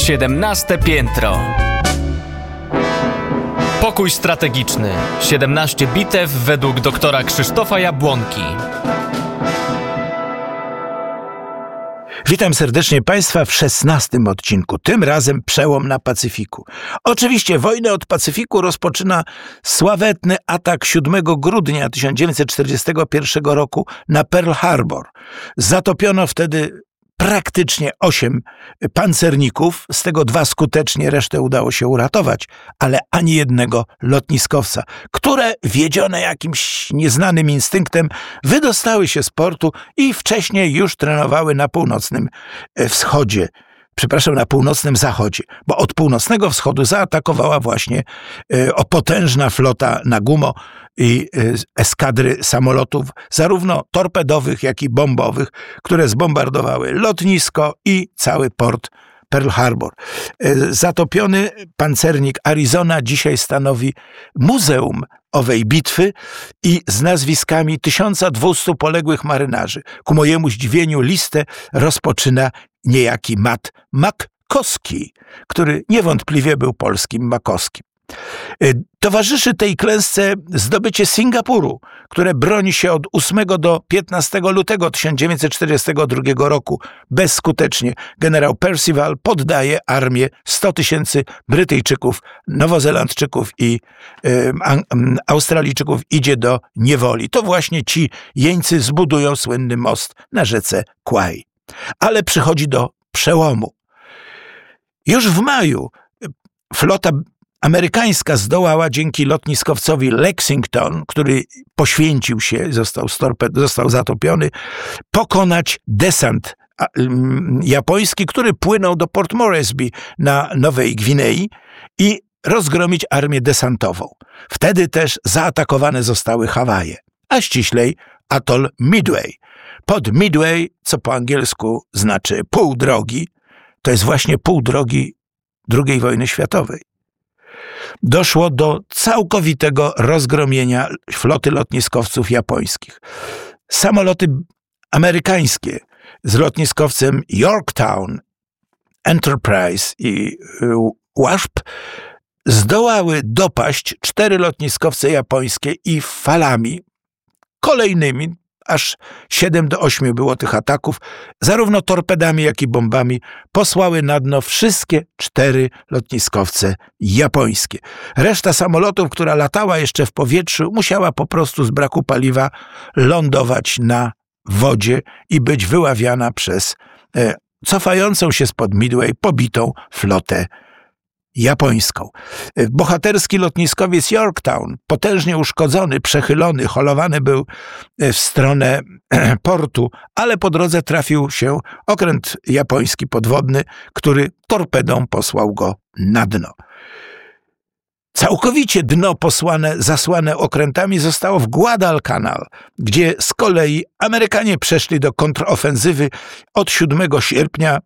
17 piętro. Pokój strategiczny. 17 bitew według doktora Krzysztofa Jabłonki. Witam serdecznie Państwa w 16 odcinku, tym razem przełom na Pacyfiku. Oczywiście wojnę od Pacyfiku rozpoczyna sławetny atak 7 grudnia 1941 roku na Pearl Harbor. Zatopiono wtedy praktycznie 8 pancerników, z tego 2 skutecznie, resztę udało się uratować, ale ani jednego lotniskowca, które wiedzione jakimś nieznanym instynktem wydostały się z portu i wcześniej już trenowały na północnym zachodzie, bo od północnego wschodu zaatakowała właśnie potężna flota Nagumo i eskadry samolotów, zarówno torpedowych, jak i bombowych, które zbombardowały lotnisko i cały port Pearl Harbor. Zatopiony pancernik Arizona dzisiaj stanowi muzeum owej bitwy i z nazwiskami 1200 poległych marynarzy. Ku mojemu zdziwieniu listę rozpoczyna niejaki Matt McCoskey, który niewątpliwie był polskim Makowskim. Towarzyszy tej klęsce zdobycie Singapuru, które broni się od 8 do 15 lutego 1942 roku bezskutecznie. Generał Percival poddaje armię 100 000 Brytyjczyków, Nowozelandczyków i Australijczyków idzie do niewoli. To właśnie ci jeńcy zbudują słynny most na rzece Kwai. Ale przychodzi do przełomu. Już w maju flota amerykańska zdołała dzięki lotniskowcowi Lexington, który poświęcił się, został zatopiony, pokonać desant japoński, który płynął do Port Moresby na Nowej Gwinei i rozgromić armię desantową. Wtedy też zaatakowane zostały Hawaje, a ściślej atol Midway. Pod Midway, co po angielsku znaczy pół drogi, to jest właśnie pół drogi II wojny światowej. Doszło do całkowitego rozgromienia floty lotniskowców japońskich. Samoloty amerykańskie z lotniskowcem Yorktown, Enterprise i Wasp zdołały dopaść 4 lotniskowce japońskie i falami kolejnymi, aż 7 do 8 było tych ataków, zarówno torpedami, jak i bombami, posłały na dno wszystkie 4 lotniskowce japońskie. Reszta samolotów, która latała jeszcze w powietrzu, musiała po prostu z braku paliwa lądować na wodzie i być wyławiana przez cofającą się spod Midway pobitą flotę japońską. Bohaterski lotniskowiec Yorktown, potężnie uszkodzony, przechylony, holowany był w stronę portu, ale po drodze trafił się okręt japoński podwodny, który posłał go na dno. Całkowicie dno zasłane okrętami zostało w Guadalcanal, gdzie z kolei Amerykanie przeszli do kontrofensywy od 7 sierpnia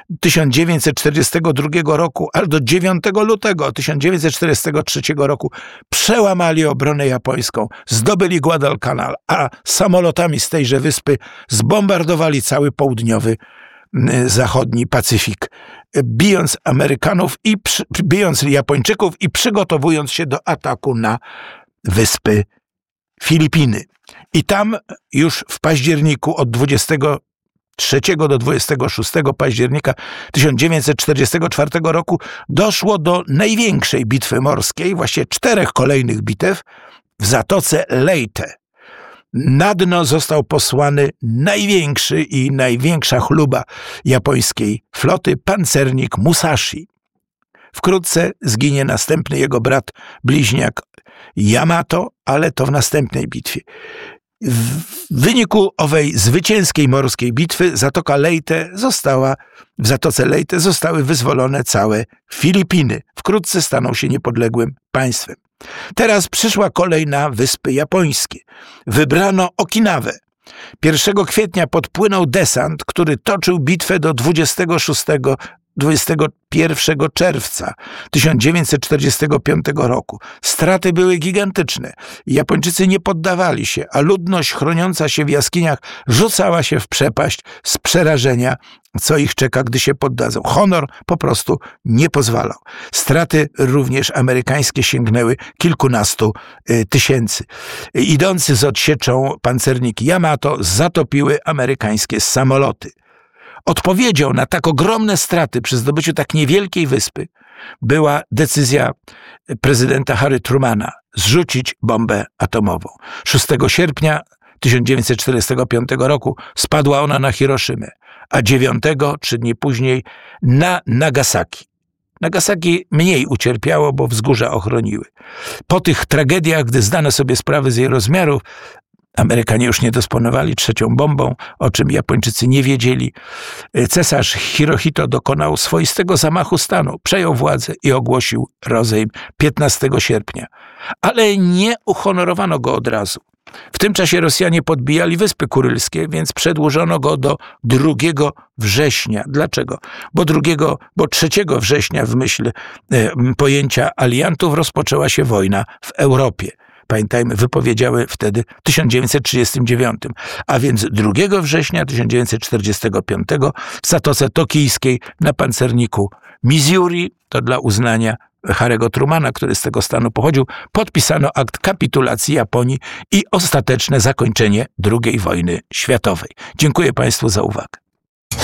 1942 roku aż do 9 lutego 1943 roku przełamali obronę japońską, zdobyli Guadalcanal, a samolotami z tejże wyspy zbombardowali cały południowy, zachodni Pacyfik, bijąc Amerykanów i bijąc Japończyków i przygotowując się do ataku na wyspy Filipiny. I tam już w październiku od 23 do 26 października 1944 roku doszło do największej bitwy morskiej, właściwie 4 kolejnych bitew w Zatoce Leyte. Na dno został posłany największy i największa chluba japońskiej floty, pancernik Musashi. Wkrótce zginie następny jego brat bliźniak Yamato, ale to w następnej bitwie. W wyniku owej zwycięskiej morskiej bitwy w Zatoce Leyte zostały wyzwolone całe Filipiny. Wkrótce staną się niepodległym państwem. Teraz przyszła kolej na Wyspy Japońskie. Wybrano Okinawę. 1 kwietnia podpłynął desant, który toczył bitwę do 21 czerwca 1945 roku. Straty były gigantyczne. Japończycy nie poddawali się, a ludność chroniąca się w jaskiniach rzucała się w przepaść z przerażenia co ich czeka, gdy się poddadzą. Honor po prostu nie pozwalał. Straty również amerykańskie sięgnęły kilkunastu tysięcy. Idący z odsieczą pancerniki Yamato zatopiły amerykańskie samoloty. Odpowiedzią na tak ogromne straty przy zdobyciu tak niewielkiej wyspy była decyzja prezydenta Harry Trumana zrzucić bombę atomową. 6 sierpnia 1945 roku spadła ona na Hiroszymę, a 9, 3 dni później, na Nagasaki. Nagasaki mniej ucierpiało, bo wzgórza ochroniły. Po tych tragediach, gdy zdano sobie sprawę z jej rozmiarów, Amerykanie już nie dysponowali trzecią bombą, o czym Japończycy nie wiedzieli. Cesarz Hirohito dokonał swoistego zamachu stanu, przejął władzę i ogłosił rozejm 15 sierpnia. Ale nie uhonorowano go od razu. W tym czasie Rosjanie podbijali Wyspy Kurylskie, więc przedłużono go do 2 września. Dlaczego? Bo 3 września w myśl pojęcia aliantów rozpoczęła się wojna w Europie. Pamiętajmy, wypowiedziały wtedy w 1939, a więc 2 września 1945 w Zatoce Tokijskiej na pancerniku Missouri, to dla uznania Harry'ego Trumana, który z tego stanu pochodził, podpisano akt kapitulacji Japonii i ostateczne zakończenie II wojny światowej. Dziękuję Państwu za uwagę.